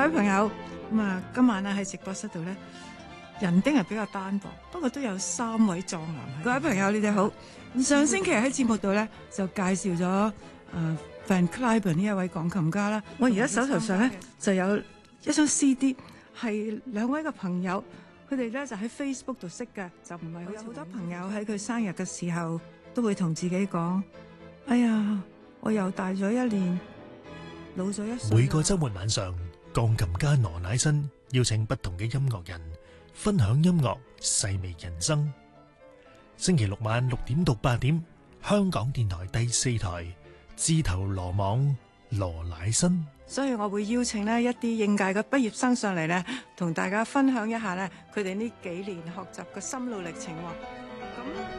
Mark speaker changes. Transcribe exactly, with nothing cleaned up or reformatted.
Speaker 1: 位朋友，咁啊，今晚咧喺直播室度咧，人丁係比較單薄，不過都有三位壯男。各位朋友，你哋好。咁上星期喺節目度咧就介紹咗誒 Van Cliburn 呢一位鋼琴家啦。我而家手頭上咧就有一張 C D， 係兩位嘅朋友，佢哋咧就喺 Facebook 度識嘅，就唔係好似好多朋友喺佢生日嘅時候都會同自己講：哎呀，我又大咗一年，老咗一歲。
Speaker 2: 每個週末晚上，鋼琴家羅乃新邀請不同嘅音樂人分享音樂，細味人生。星期六晚六點到八點，香港電台第四台，自投羅網羅乃新。
Speaker 1: 所以我會邀請呢一啲應屆嘅畢業生上嚟呢，同大家分享一下呢佢哋呢幾年學習嘅心路歷程。咁